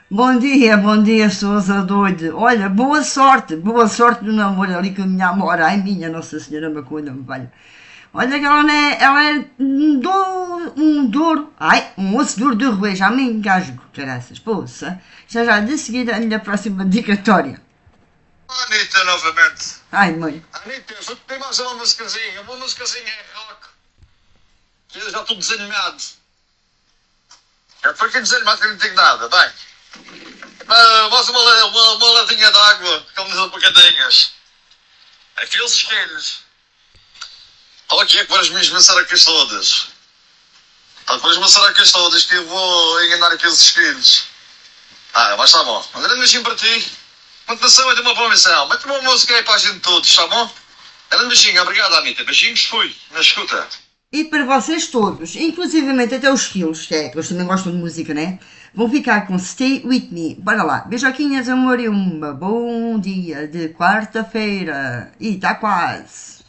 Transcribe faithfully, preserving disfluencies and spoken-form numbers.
Bom dia, bom dia, Sousa doido. Olha, boa sorte, boa sorte no namoro ali com a minha amora. Ai, minha Nossa Senhora me acuda, me valha. Olha que ela não é, ela é um douro, um douro. Ai, um osso duro de roer, já me engasgo, caraças, poça. Já já, de seguida, a minha próxima dedicatória. Anitta, novamente. Ai, mãe. Anitta, eu só tem mais uma musicazinha. Uma musicazinha é rock. Eu já estou desanimado. É porque desanimado que eu não tenho nada. Bem, ah, mais uma, uma, uma latinha de água, como diz a bocadinhas. Aqueles isqueiros. Olha aqui é que para as minhas maçaracas todas. Para as maçaracas todas que eu vou enganar aqueles isqueiros. Ah, mas está bom. Um grande beijinho para ti. Continuação é de uma boa missão. Mete uma música aí para a gente todos, está bom? Grande beijinho. Obrigado, Anitta. Beijinhos, fui. Na escuta. E para vocês todos, inclusivamente até os quilos, que é que eles também gostam de música, né? Vão ficar com Stay With Me. Bora lá. Beijoquinhas, amor, e um bom dia de quarta-feira. E tá quase.